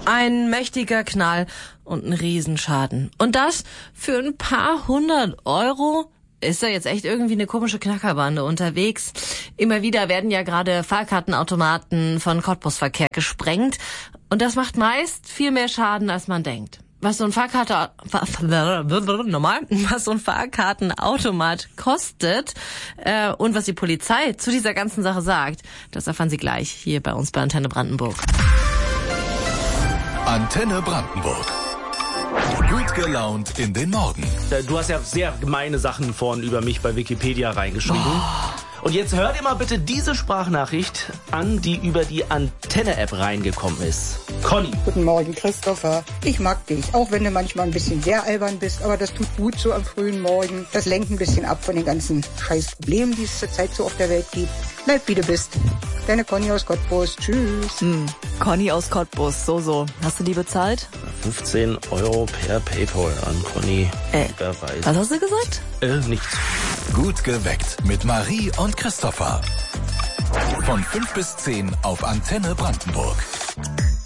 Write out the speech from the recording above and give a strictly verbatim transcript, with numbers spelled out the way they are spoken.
Ein mächtiger Knall und ein Riesenschaden. Und das für ein paar hundert Euro? Ist da jetzt echt irgendwie eine komische Knackerbande unterwegs? Immer wieder werden ja gerade Fahrkartenautomaten von Cottbus-Verkehr gesprengt. Und das macht meist viel mehr Schaden, als man denkt. Was so ein Fahrkarte, normal, was so ein Fahrkartenautomat kostet äh, und was die Polizei zu dieser ganzen Sache sagt, das erfahren Sie gleich hier bei uns bei Antenne Brandenburg. Antenne Brandenburg. Gut gelaunt in den Morgen. Du hast ja sehr gemeine Sachen vorhin über mich bei Wikipedia reingeschrieben. Oh. Und jetzt hör dir mal bitte diese Sprachnachricht an, die über die Antenne-App reingekommen ist. Conny. Guten Morgen, Christopher. Ich mag dich, auch wenn du manchmal ein bisschen sehr albern bist, aber das tut gut so am frühen Morgen. Das lenkt ein bisschen ab von den ganzen scheiß Problemen, die es zurzeit so auf der Welt gibt. Bleib wie du bist. Deine Conny aus Cottbus. Tschüss. Hm, Conny aus Cottbus. So, so. Hast du die bezahlt? fünfzehn Euro per PayPal an Conny. Äh, was hast du gesagt? Äh, nichts. Gut geweckt mit Marie und Christopher. Von fünf bis zehn auf Antenne Brandenburg.